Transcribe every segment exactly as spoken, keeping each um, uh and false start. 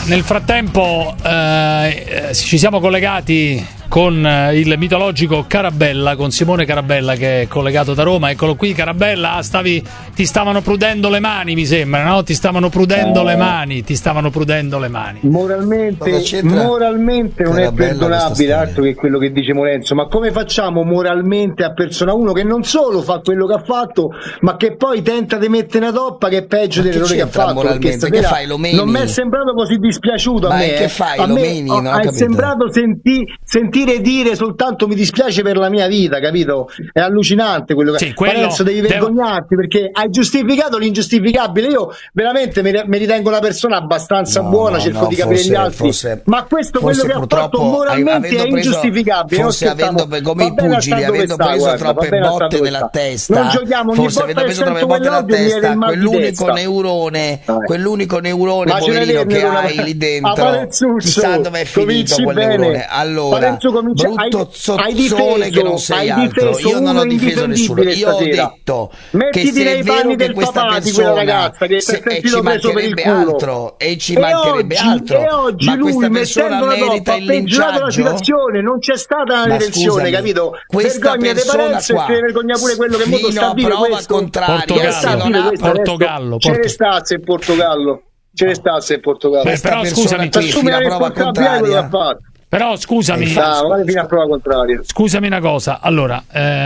nel frattempo eh, ci siamo collegati con il mitologico Carabella, con Simone Carabella che è collegato da Roma. Eccolo qui, Carabella, stavi, ti stavano prudendo le mani, mi sembra, no? Ti stavano prudendo eh. le mani, ti stavano prudendo le mani. Moralmente, moralmente non è perdonabile altro che quello che dice Morenzo, ma come facciamo moralmente a persona uno che non solo fa quello che ha fatto, ma che poi tenta di mettere una toppa che è peggio dell'errore che ha fatto? Moralmente, che fai, Lomeni? Non mi è sembrato così dispiaciuto a ma me. Che fai, a Lomeni? me, non oh, è sembrato senti, sentire dire soltanto mi dispiace per la mia vita, capito? È allucinante quello che sì, quello Parenzo, devi vergognarti devo... perché hai giustificato l'ingiustificabile. Io veramente mi, mi ritengo una persona abbastanza no, buona, no, cerco no, di capire forse, gli altri, forse, ma questo quello che ha fatto moralmente è ingiustificabile. Forse avendo come i pugili, avendo sta, preso guarda, troppe botte nella testa, non giochiamo, forse avendo preso troppe botte nella testa, quell'unico neurone, quell'unico neurone poverino che hai lì dentro, chissà dove è finito quel neurone. Allora, brutto zozzone che non sei altro. Io non ho difeso nessuno, io ho detto che se è vero che questa persona e ci mancherebbe altro e ci mancherebbe altro, ma questa persona merita il linciaggio. Non c'è stata una detenzione, capito? Questa persona qua vergogna pure quello che molto sta a dire questo. Portogallo, ce ne stasse in Portogallo, ce ne stasse in Portogallo. Però scusami, la prova contraria. Però scusami, ah, fino a prova contraria. Scusami una cosa, allora,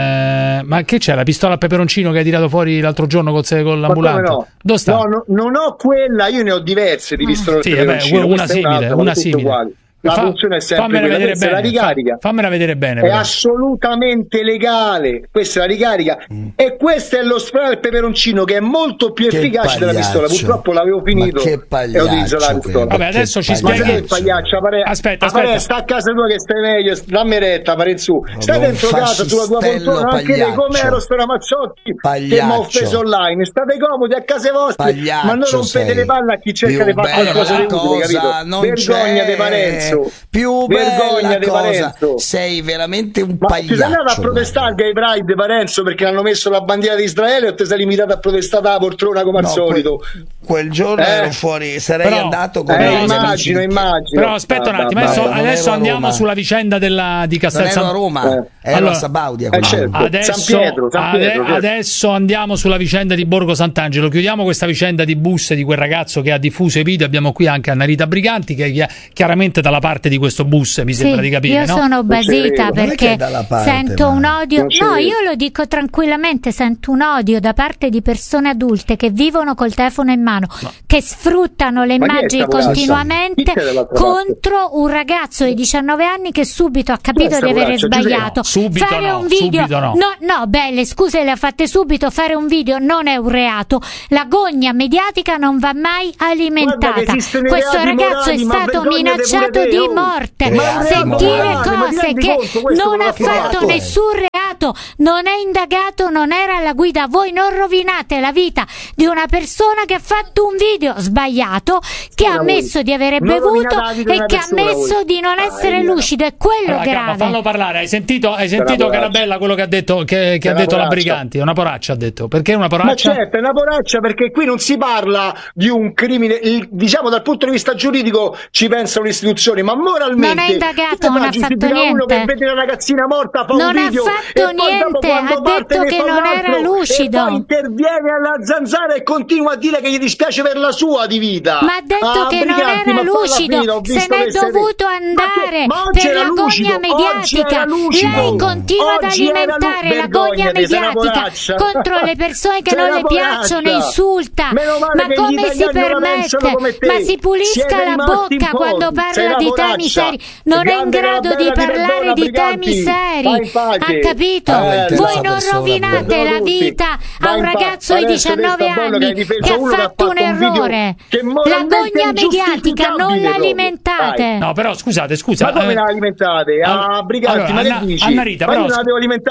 eh, ma che c'è la pistola a peperoncino che hai tirato fuori l'altro giorno con, con l'ambulante? No? Dove sta? No, no, non ho quella, io ne ho diverse di pistole a sì, peperoncino. Vabbè, una simile, una simile. La Fa, funzione è sempre quella, questa bene, è la ricarica, fa, fammela vedere bene. È però. Assolutamente legale, questa è la ricarica mm. e questo è lo spray al peperoncino che è molto più che efficace pagliaccio. Della pistola. Purtroppo l'avevo finito e ho utilizzato la pistola. Vabbè, adesso ci spieghi. Apare... Aspetta, apare, aspetta. Sta a casa tua che stai meglio, dammi retta, pare in su. Stai dentro casa sulla tua poltrona, anche lei come ero sto Ramazzotti che mi ha offeso online. State comodi a casa vostre, ma non rompete le palle a chi cerca di fare qualcosa di utile, capito? Vergogna di Parenzo. Più vergogna di Parenzo, sei veramente un ma pagliaccio. Ti sei andato a protestare Gay Pride, Parenzo, perché hanno messo la bandiera di Israele o ti sei limitato a protestare alla poltrona come no, al solito? Quel, quel giorno eh? ero fuori, sarei però, andato con eh, immagino, immagino. Però aspetta un attimo, adesso, adesso andiamo sulla vicenda della, di Castel San Pietro. Non ero a Roma, eh. ero allora, a Sabaudia. Eh, certo. adesso, San Pietro, San Pietro, ade, adesso andiamo sulla vicenda di Borgo Sant'Angelo. Chiudiamo questa vicenda di bus di quel ragazzo che ha diffuso i video. Abbiamo qui anche Annarita Briganti che è chiaramente dalla parte di questo bus, mi sì, sembra di capire. Io no? sono basita perché parte, sento un odio. No, io lo dico tranquillamente, sento un odio da parte di persone adulte che vivono col telefono in mano, no. che sfruttano le immagini continuamente contro un ragazzo di diciannove anni che subito ha capito di avere sbagliato. No, subito fare no, un video subito no. no, no, beh, le scuse le ha fatte subito. Fare un video non è un reato. La gogna mediatica non va mai alimentata. Questo ragazzo morali, è stato minacciato di morte. Ma sentire morali, cose che non ha fatto nessun reato, non è indagato, non era alla guida. Voi non rovinate la vita di una persona che ha fatto un video sbagliato, che ha ammesso di avere bevuto e che ha ammesso di non essere lucido. È quello allora, grave. Ma fallo parlare. Hai sentito, hai sentito Carabella quello che ha detto, che, che ha detto la Briganti? È una poraccia, ha detto. Perché è una poraccia? Ma certo, è una poraccia perché qui non si parla di un crimine, il, diciamo dal punto di vista giuridico ci pensano le istituzioni, ma moralmente non è indagato, non ha fatto niente. Uno che vede una ragazzina morta fa non un video ha fatto niente, ha detto che non era lucido. E poi interviene alla zanzara e continua a dire che gli dispiace per la sua di vita. Ma ha detto ah, che non era lucido, se n'è dovuto andare ma che, ma per la gogna mediatica. Lei continua ad alimentare la gogna mediatica contro le persone che non le piacciono, insulta. Ma come si permette? Ma si pulisca la bocca quando parla di temi seri. Non è in grado di parlare di temi seri. Ha capito? Voi non rovinate la vita a un ragazzo di diciannove anni che ha fatto un errore. La gogna mediatica non la alimentate. No, però scusate, scusa. Ma come la alimentate? A Briganti, ma che dici? Annarita, ma io però non la devo alimentare.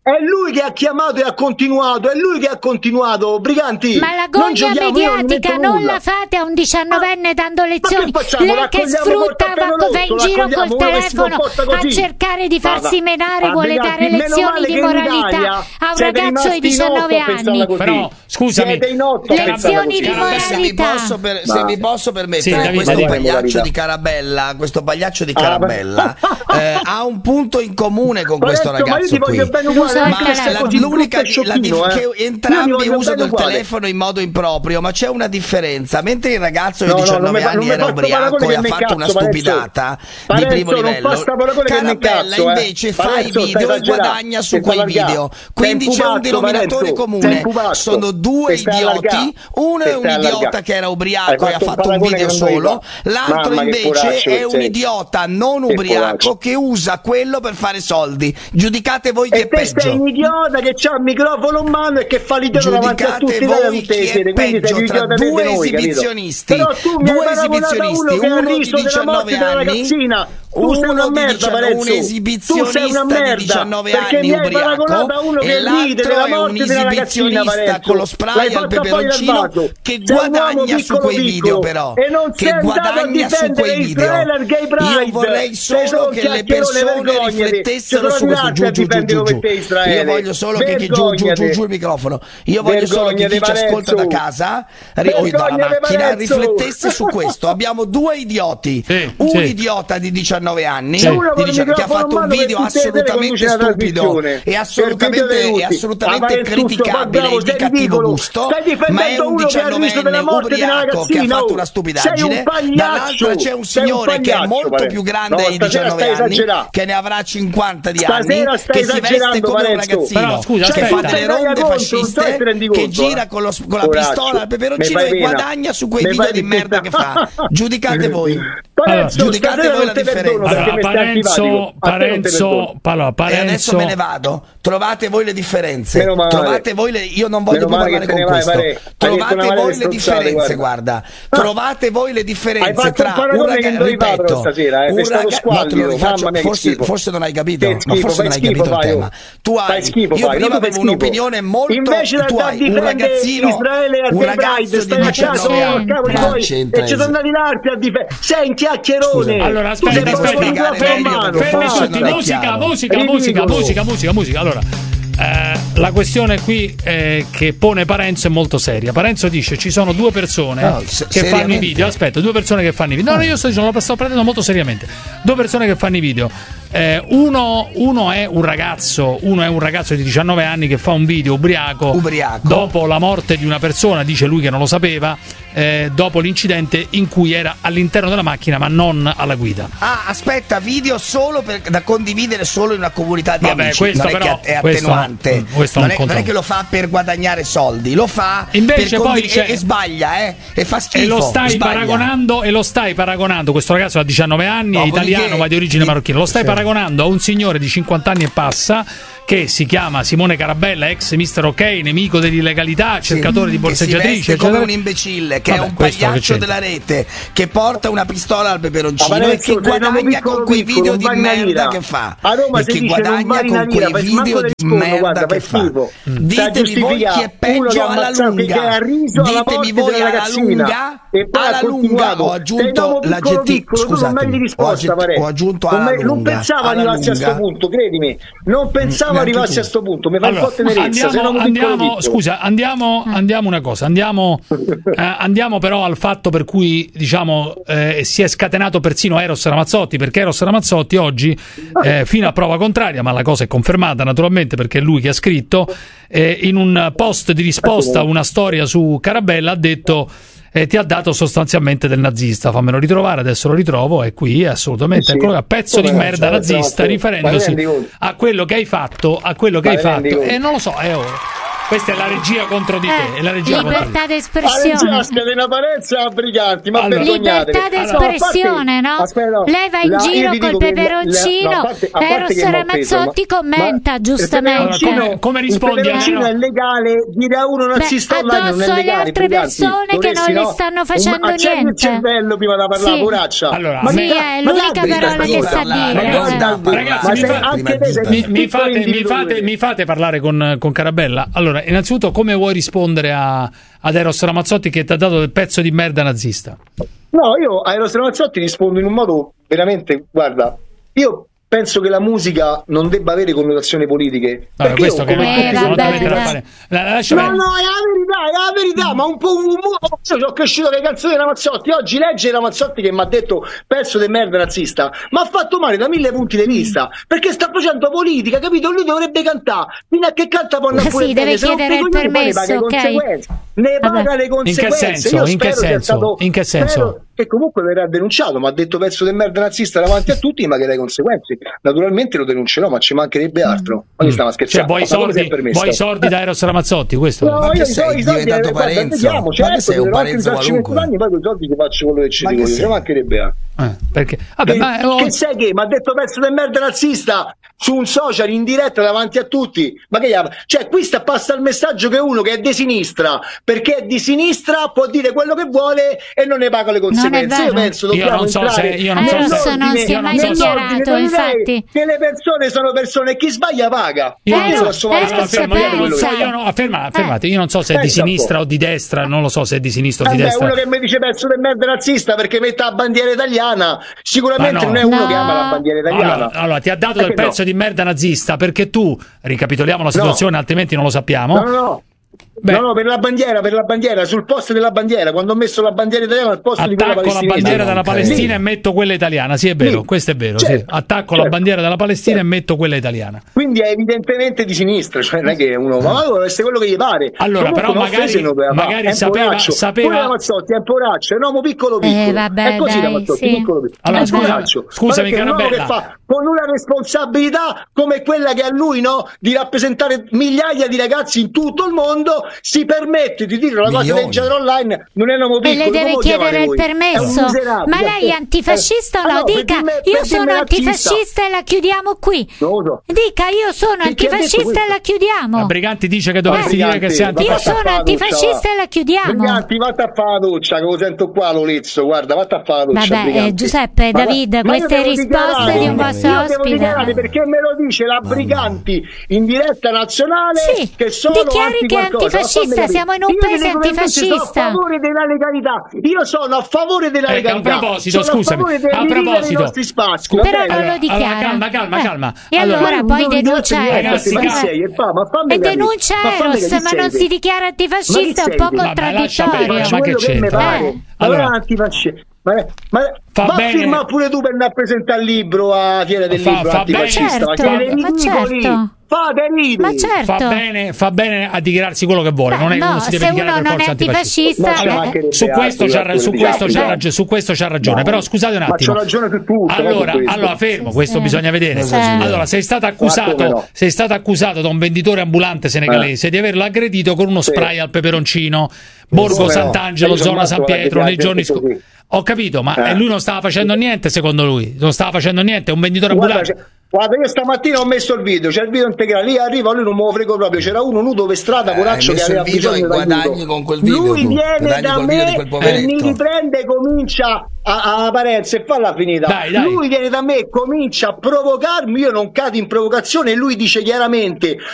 È lui che ha chiamato e ha continuato, è lui che ha continuato, Briganti. Ma la gogna mediatica non, non la fate a un diciannovenne ah, dando lezioni. Che lei che sfrutta, va, va in giro col telefono a cercare di farsi ma, menare, ma, vuole dare lezioni di moralità a un ragazzo di diciannove anni. Però, scusami, lezioni di moralità. Se mi posso, per, se mi posso permettere, sì, questo pagliaccio di Carabella, questo pagliaccio di Carabella ah, eh, ha un punto in comune con questo ragazzo qui. Ma la, l'unica la dif- eh. che entrambi usano il uguale. telefono in modo improprio, ma c'è una differenza. Mentre il ragazzo no, di diciannove no, anni era ubriaco e ha fatto cazzo, una stupidata Parenzo, di primo livello, Carabella invece fa Parenzo, i video e guadagna su quei video. Quindi c'è un denominatore comune. Sono due idioti. Uno è un idiota che era ubriaco e ha fatto un video solo. L'altro invece è un idiota non ubriaco che usa quello per fare soldi. Giudicate voi che è peggio. Sei un idiota che c'ha il microfono in mano e che fa l'idiota davanti a tutti voi chi è peggio tra due noi, esibizionisti due esibizionisti uno, uno di diciannove anni uno di diciannove, un esibizionista di diciannove anni ubriaco e l'altro è un esibizionista con lo spray al peperoncino che guadagna su quei video, però che guadagna su quei video. Io vorrei solo che le persone riflettessero su questo. Giù giù giù giù giù io voglio solo che chi giù giù giù giù il microfono io voglio solo che chi ci ascolta da casa o dalla macchina riflettesse su questo. Abbiamo due idioti, un idiota di diciannove anni sì. di diciannove, che ha fatto un video assolutamente stupido e assolutamente, e assolutamente criticabile e di cattivo gusto, ma è un diciannovenne ubriaco che ha fatto una stupidaggine. Dall'altra c'è un signore che è molto più grande di diciannove anni, che ne avrà cinquanta di anni, che si veste come un ragazzino, che fa delle ronde fasciste, che gira con, lo, con la pistola al peperoncino e guadagna su quei video di merda che fa. Giudicate voi. Allora, giudicate voi la differenza. Allora, Parenzo, Parenzo, allora, Parenzo. E adesso me ne vado. Trovate voi le differenze. Trovate voi le. Io non voglio più parlare con questo. Vai, Trovate voi le differenze, guarda. guarda. Trovate voi le differenze tra un ragazzo, ripeto, stasera, eh, un ragazzo, no, te lo rifaccio, forse, forse non hai capito, schifo, ma forse non hai capito il tema. Tu hai schifo, io prima avevo un'opinione molto, invece tu hai un ragazzino, Israele un ragazzo di diciannove anni e ci sono andati in Alpi a difendere. Sei un chiacchierone. Allora aspetta, aspetta, fermi tutti, musica, musica, musica, musica, musica, musica. Allora, eh, la questione qui eh, che pone Parenzo è molto seria. Parenzo dice ci sono due persone no, se- che fanno i video. Aspetta, due persone che fanno i video. No, no, io sto dicendo, lo sto prendendo molto seriamente. Due persone che fanno i video. Eh, uno, uno è un ragazzo, uno è un ragazzo di diciannove anni che fa un video ubriaco, ubriaco. dopo la morte di una persona, dice lui che non lo sapeva, eh, dopo l'incidente in cui era all'interno della macchina ma non alla guida. Ah, aspetta, video solo per, da condividere solo in una comunità di Vabbè, amici. Questo non però, è che è attenuante. Questo, questo non, è, non è che lo fa per guadagnare soldi, lo fa invece per poi condiv- c'è, e, e sbaglia, eh, e fa schifo. E lo stai sbaglia. paragonando e lo stai paragonando. Questo ragazzo ha diciannove anni, no, è italiano, ma di origine marocchina. Lo stai sì. paragonando a un signore di cinquanta anni e passa che si chiama Simone Carabella, ex mister Ok, nemico dell'illegalità, sì, cercatore di borseggiatrici, che come un imbecille, che Vabbè, è un pagliaccio della rete, che porta una pistola al peperoncino e che guadagna con quei video di merda che fa, e che guadagna con quei video di merda che fa. Ditemi voi chi è peggio alla lunga, ditemi voi alla lunga, alla lunga ho aggiunto l'aggettivo, scusatemi, ho aggiunto alla lunga. Non pensavo arrivassi a questo punto, credimi, non pensavo arrivassi a sto punto, mi fa allora, un po' tenerezza. Andiamo, andiamo scusa, andiamo, andiamo una cosa, andiamo, eh, andiamo però al fatto per cui diciamo eh, si è scatenato persino Eros Ramazzotti, perché Eros Ramazzotti oggi, eh, fino a prova contraria, ma la cosa è confermata naturalmente perché è lui che ha scritto, eh, in un post di risposta a una storia su Carabella ha detto e ti ha dato sostanzialmente del nazista, fammelo ritrovare, adesso lo ritrovo, è qui, è assolutamente, sì, eccolo, pezzo di merda nazista, riferendosi a quello che hai fatto, a quello che hai fatto, e non lo so, è ora. questa è la regia contro di te. Eh, è la regia libertà d'espressione. La scatena Parenza, briganti, ma allora, libertà d'espressione, allora, no? Aspetta, no? Lei va in la, giro col peperoncino le, no, a parte, a parte Eros Ramazzotti ma, commenta ma giustamente. Allora, come, come rispondi? Il peperoncino è legale, dire a uno nazista online non è legale. Addosso alle altre persone che non le stanno facendo niente. Accendi il cervello prima da parlare, poraccia. Allora, ma sì, è l'unica parola che sa dire. Ragazzi, mi fate, mi, fate, mi fate parlare con, con Carabella. Allora, innanzitutto, come vuoi rispondere a, ad Eros Ramazzotti che ti ha dato del pezzo di merda nazista? No, io a Eros Ramazzotti rispondo in un modo veramente, guarda, io penso che la musica non debba avere connotazioni politiche. Vabbè, questo io, che eh, non vabbè, da fare. La, la, no, no, è la verità, è la verità, ma un po' un, un, io sono cresciuto con le canzoni di Ramazzotti. Oggi legge Ramazzotti che mi ha detto pezzo di merda nazista, ma ha fatto male da mille punti di vista, perché sta facendo politica, capito? Lui dovrebbe cantare, fino a che canta poi non pure sì, deve chiedere il permesso, ok? Ne paga le conseguenze. In che senso? In che senso? Stato, in che senso? Che comunque verrà denunciato, ma ha detto pezzo del merda nazista davanti a tutti, ma che le conseguenze. Naturalmente lo denuncerò, ma ci mancherebbe altro. Ma mm. stava scherzando. Cioè, vuoi soldi, vuoi soldi da Eros Ramazzotti? Questo? No, io i soldi diventato Parenzo. Ma che sei un Parenzo qualunque? Anni, poi con i soldi ti faccio quello che ci dico, ci mancherebbe altro. Eh, perché? Vabbè, che, ma, oh... che sai che mi ha detto pezzo del merda nazista su un social in diretta davanti a tutti, ma che cioè qui sta passa il messaggio che uno che è di sinistra, perché è di sinistra può dire quello che vuole e non ne paga le conseguenze. Io penso dobbiamo io non so se io non so se non si è mai dichiarato, infatti, che le persone sono persone e chi sbaglia paga. Io non so, fermate, io non so se è di sinistra o di destra, non lo so se è di sinistra o di destra. Uno che mi dice pezzo del merda nazista perché mette la bandiera italiana, sicuramente non è uno che ama la bandiera italiana. Allora ti ha dato del pezzo di merda nazista perché tu, ricapitoliamo la situazione, no. altrimenti non lo sappiamo. No, no, no. Beh. No, no, per la bandiera, per la bandiera, sul posto della bandiera, quando ho messo la bandiera italiana al posto attacco di quella palestinese. Attacco la bandiera della Palestina sì. e metto quella italiana, sì è vero, sì. questo è vero, certo. sì. attacco certo. la bandiera della Palestina certo. e metto quella italiana. Quindi è evidentemente di sinistra, cioè non è che uno, ma deve essere quello che gli pare. Allora, comunque, però magari, magari sapeva, sapeva... Ramazzotti è un poraccio, è un uomo piccolo piccolo, eh, vabbè, è così dai, Ramazzotti, sì. piccolo piccolo. Allora, scusa, scusami Carabella, fa con una responsabilità come quella che ha lui, no, di rappresentare migliaia di ragazzi in tutto il mondo, si permette di dire una cosa del genere online, non è un uomo piccolo. E le deve chiedere il permesso. Ma lei è antifascista o no? Dica io sono antifascista e la chiudiamo qui. Dica io sono antifascista e la chiudiamo. La Briganti dice che dovresti dire che sei antifascista. Io sono antifascista e la chiudiamo. Briganti, vatti a fare la doccia, che lo sento qua lo lezzo, guarda, vatti a fare la doccia. Vabbè, Giuseppe, David, queste risposte di un vostro ospite. Perché me lo dice la Briganti in diretta nazionale che sono dichiari che è antifascista, siamo in un paese antifascista. Sono a favore della legalità. Io sono a favore della eh, legalità. A proposito, sono scusami, a, a proposito, spazi, però non lo dichiara. Allora, calma, calma, calma. E allora, allora poi denuncia Eros. E denuncia Eros, ma non si dichiara antifascista, è un po' contraddittorio. Ma che c'entra? Allora, antifascista. Ma, ma fa va bene. a firmare pure tu per andare a presentare il libro a Fiera del fa, Libro fa antifascista, ma certo, ma certo. Fate ridere. Ma certo. Fa bene, fa bene a dichiararsi quello che vuole. Beh, non è no, uno si deve se dichiarare uno non è antifascista, allora, eh. su questo c'ha su questo c'ha ragione, su questo c'ha ragione. No, però scusate un attimo. Ma c'ho ragione su tutto. Allora, allora fermo, questo sì. bisogna vedere. Sì. Allora, sei stato accusato, no. sei stato accusato da un venditore ambulante senegalese eh. di averlo aggredito con uno sì. spray al peperoncino. Borgo Sant'Angelo, zona San Pietro, nei giorni scorsi. Ho capito, ma eh. lui non stava facendo niente, secondo lui. Non stava facendo niente, è un venditore ambulante. Guarda, io stamattina ho messo il video, c'è il video integrale, lì arriva, lui non me lo frego proprio, c'era uno nudo per strada, eh, poraccio che aveva bisogno d'aiuto. Con quel video, lui tu. viene da me e mi riprende e comincia a, a Parenzo e falla finita. Dai, dai. Lui viene da me e comincia a provocarmi, io non cado in provocazione e lui dice chiaramente